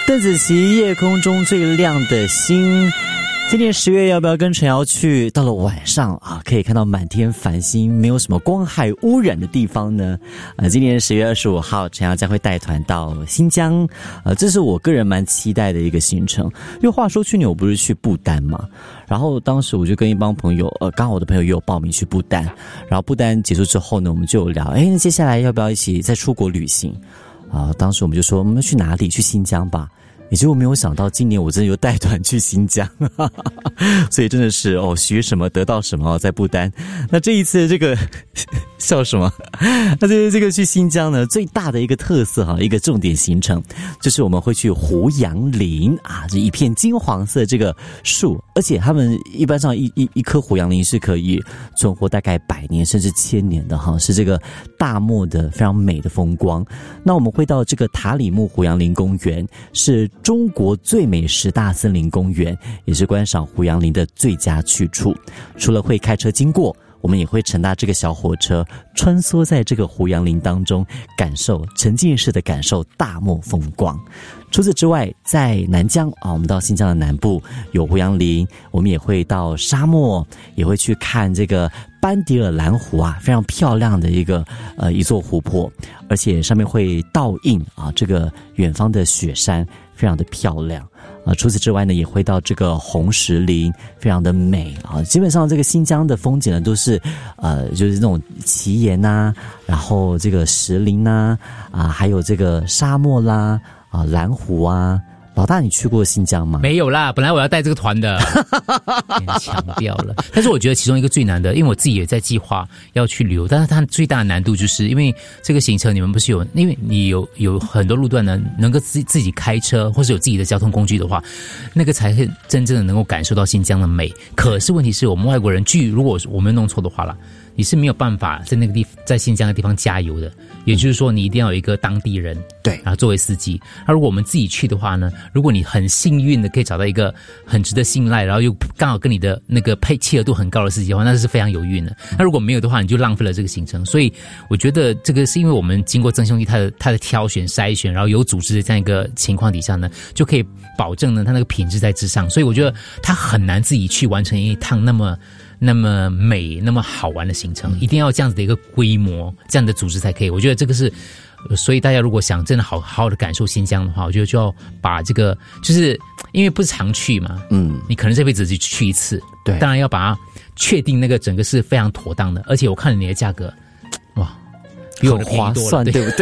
邓紫棋夜空中最亮的星。今年10月要不要跟陈瑶去到了晚上啊，可以看到满天繁星，没有什么光害污染的地方呢？今年10月25号，陈瑶将会带团到新疆，这是我个人蛮期待的一个行程。因为话说去年我不是去不丹嘛，然后当时我就跟一帮朋友，刚好我的朋友也有报名去不丹，然后不丹结束之后呢，我们就有聊，那接下来要不要一起再出国旅行？当时我们就说我们去哪里？去新疆吧。也结果没有想到今年我真的又带团去新疆所以真的是学什么得到什么在不丹。那这一次这个笑什么？那这个去新疆呢，最大的一个特色一个重点行程就是我们会去胡杨林啊，这一片金黄色这个树，而且他们一般上一棵胡杨林是可以存活大概100年甚至1000年的是这个大漠的非常美的风光。那我们会到这个塔里木胡杨林公园，是中国最美10大森林公园，也是观赏胡杨林的最佳去处。除了会开车经过，我们也会乘搭这个小火车穿梭在这个胡杨林当中，沉浸式的感受大漠风光。除此之外，在南疆我们到新疆的南部有胡杨林，我们也会到沙漠，也会去看这个班迪尔蓝湖非常漂亮的一座湖泊，而且上面会倒映这个远方的雪山，非常的漂亮。除此之外呢，也会到这个红石林，非常的美基本上这个新疆的风景呢，都是就是那种奇岩然后这个石林还有这个沙漠啦蓝湖老大，你去过新疆吗？ 没有啦，本来我要带这个团的强调了。但是我觉得其中一个最难的，因为我自己也在计划要去旅游，但是它最大的难度就是因为这个行程你们不是因为你有很多路段呢，能够自己开车或是有自己的交通工具的话，那个才会真正的能够感受到新疆的美。可是问题是我们外国人如果我没有弄错的话啦，你是没有办法在新疆的地方加油的，也就是说你一定要有一个当地人对， 然后作为司机。那如果我们自己去的话呢，如果你很幸运的可以找到一个很值得信赖，然后又刚好跟你的那个契合度很高的司机的话，那是非常有运的。那如果没有的话，你就浪费了这个行程。所以我觉得这个是因为我们经过曾兄弟他的挑选筛选，然后有组织的这样一个情况底下呢，就可以保证呢他那个品质在之上。所以我觉得他很难自己去完成一趟那么美那么好玩的行程，一定要这样子的一个规模，这样的组织才可以。我觉得这个是，所以大家如果想真的好好的感受新疆的话，我觉得就要把这个，就是因为不是常去嘛，你可能这辈子只去一次，对，当然要把它确定那个整个是非常妥当的。而且我看了你的价格，哇，比我的便宜多了， 对不对？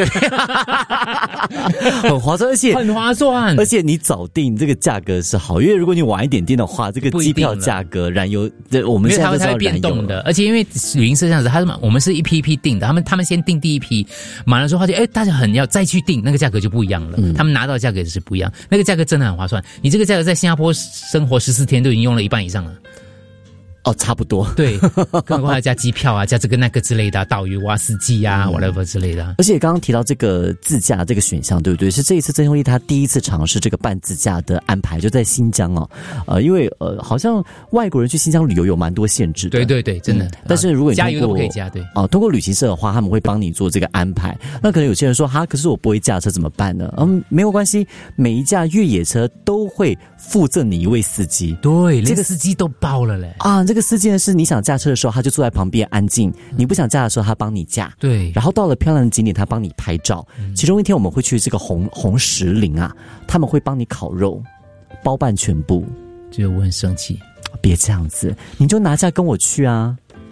很划算， 很划算， 而且你早订这个价格是好，因为如果你晚一点订的话，这个机票价格、燃油，我们现在都知道它会变动的。而且因为旅行社这样子，我们是一批一批订的，他们先订第一批，满了之后发现大家很要再去订，那个价格就不一样了。他们拿到的价格也是不一样，那个价格真的很划算。你这个价格在新加坡生活14天都已经用了一半以上了。 差不多， 对，更何况要加机票加这个那个之类的，导游司机whatever 之类的。 而且刚刚提到这个自驾这个选项，对不对？是这一次曾兄弟他第一次尝试这个半自驾的安排，就在新疆因为好像外国人去新疆旅游有蛮多限制的， 对，真的。 但是如果你加油都不可以加，对通过旅行社的话，他们会帮你做这个安排。那可能有些人说可是我不会驾车怎么办呢？没有关系，每一架越野车都会附赠你一位司机， 对，这个司机都包了嘞这个司机呢是你想驾车的时候，他就坐在旁边安静；你不想驾的时候，他帮你驾。 对， 然后到了漂亮的景点，他帮你拍照。其中一天我们会去这个红石林他们会帮你烤肉，包办全部。 就我很生气， 别这样子，你就拿假跟我去啊。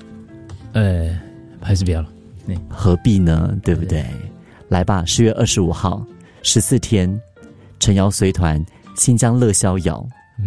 还是不要了， 何必呢？对不对？来吧，10月25号，14天，陈瑶随团新疆乐逍遥。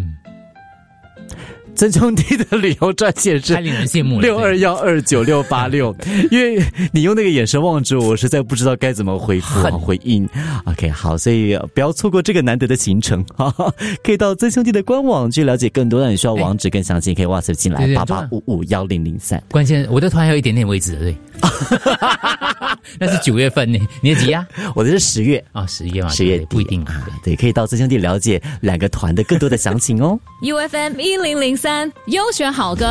曾兄弟的旅游专线是太令人羡慕了 62129686，因为你用那个眼神望着我，实在不知道该怎么回复回应。OK， 好，所以不要错过这个难得的行程，可以到曾兄弟的官网去了解更多。让你需要网址更详细，可以 WhatsApp 进来88551003。 关键我的团还有一点点位置的，对。那是9月份呢，你的几啊？ 我的是10月 10月嘛， 10月不一定对，可以到曾兄弟了解2个团的更多的详情哦。 UFM 1003优选好歌。